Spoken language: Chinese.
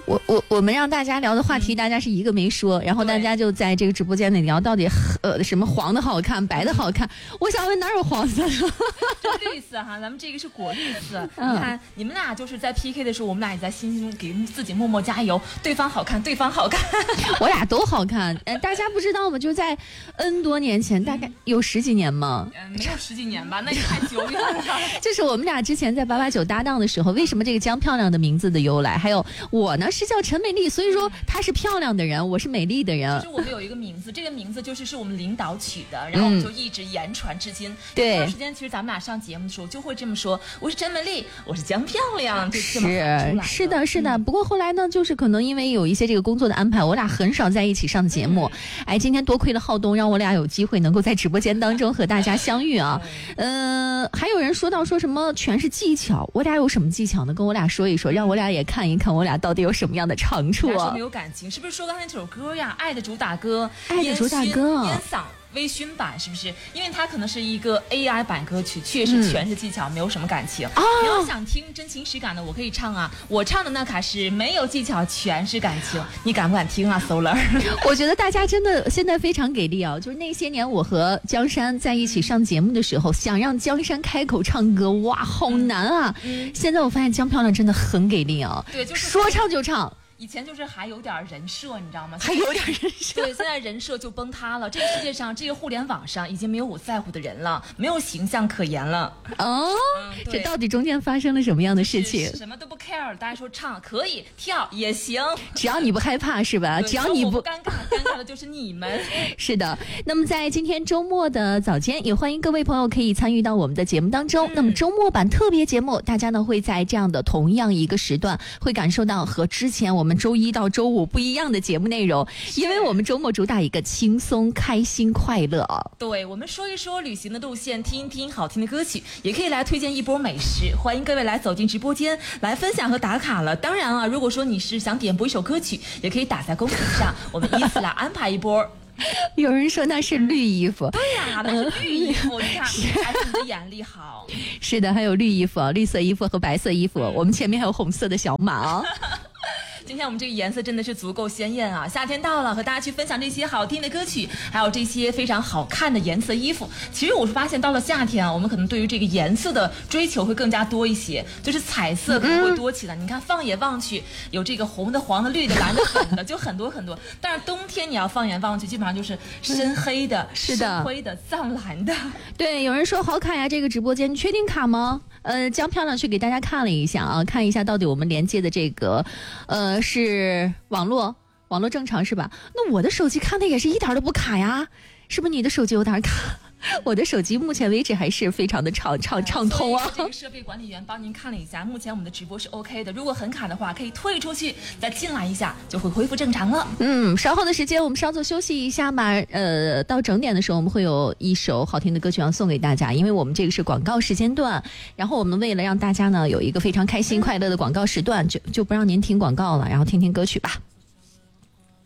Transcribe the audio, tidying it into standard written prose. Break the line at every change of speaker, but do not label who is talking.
我们让大家聊的话题，大家是一个没说，然后大家就在这个直播间里聊到底什么黄的好看，白的好看。我想问哪有黄色的？
就绿色哈，咱们这个是果绿色。你看你们俩就是在 PK 的时候，我们俩也在心中给自己默默加油，对方好看，对方好看。
我俩都好看。大家不知道吗？就在 N 多年前，大概有10几年吗？
没有10几年吧，那也太久远了。
就是我们俩之前在889搭档的时候，为什么这个江漂亮的名字的由来？还有我呢是叫陈美丽，所以说她是漂亮的人，我是美丽的人。
就是我们有一个名字，这个名字是我们领导取的，然后我们就一直言传至今。
对，
有段时间其实咱们俩上节目的时候就会这么说，我是陈美丽，我是江漂亮，就这么喊出来。
是的。不过后来呢，就是可能因为有一些这个工作的安排，我俩很少在一起上节目。今天多亏了浩东，让我俩有机会能够在直播间当中和大家相遇啊。还有人说到说什么全是技巧，我俩有什么技巧呢？跟我俩说一说，让我俩也看一看我俩到底有什么样的长处啊。
说没有感情，是不是说刚才那首歌呀？爱的主打歌，
爱的主打歌，
烟嗓微醺版是不是？因为它可能是一个 AI 版歌曲，确实全是技巧，没有什么感情。你要想听真情实感的，我可以唱啊，我唱的那可是没有技巧，全是感情。你敢不敢听啊 ，Solar？
我觉得大家真的现在非常给力啊！就是那些年我和江山在一起上节目的时候，想让江山开口唱歌，哇，好难啊！现在我发现江漂亮真的很给力啊，
对，就是
说唱就唱。
以前就是还有点人设，你知道吗？
还有点人设。
对，现在人设就崩塌了。这个世界上，这个互联网上已经没有我在乎的人了，没有形象可言了。
这到底中间发生了什么样的事情？
什么都不 care， 大家说唱可以，跳也行，
只要你不害怕是吧？只要你不
尴尬，尴尬的就是你们。
是的。那么在今天周末的早间，也欢迎各位朋友可以参与到我们的节目当中。那么周末版特别节目，大家呢会在这样的同样一个时段，会感受到和之前我们周一到周五不一样的节目内容，因为我们周末主打一个轻松、开心、快乐。
对，我们说一说旅行的路线，听一听好听的歌曲，也可以来推荐一波美食。欢迎各位来走进直播间来分享和打卡了。当然啊，如果说你是想点播一首歌曲，也可以打在公屏上，我们依次来安排一波。
有人说那是绿衣服，
对呀，那是绿衣服，你看，还是你的眼力好。
是的，还有绿衣服、绿色衣服和白色衣服，我们前面还有红色的小马啊。
今天我们这个颜色真的是足够鲜艳啊！夏天到了，和大家去分享这些好听的歌曲，还有这些非常好看的颜色衣服。其实我是发现到了夏天啊，我们可能对于这个颜色的追求会更加多一些，就是彩色可能会多起来。你看放眼望去，有这个红的、黄的、绿的、蓝的、粉的，就很多很多。但是冬天你要放眼望去，基本上就是深黑的、深灰的、藏蓝的。
对，有人说好卡呀，这个直播间你确定卡吗？江漂亮去给大家看了一下啊，看一下到底我们连接的这个是网络正常是吧？那我的手机看的也是一点都不卡呀，是不是你的手机有点卡？我的手机目前为止还是非常的畅通啊。
这个设备管理员帮您看了一下，目前我们的直播是 OK 的，如果很卡的话可以退出去再进来一下，就会恢复正常了。
稍后的时间我们稍作休息一下吧。到整点的时候我们会有一首好听的歌曲要送给大家，因为我们这个是广告时间段，然后我们为了让大家呢有一个非常开心快乐的广告时段，就不让您听广告了，然后听听歌曲吧。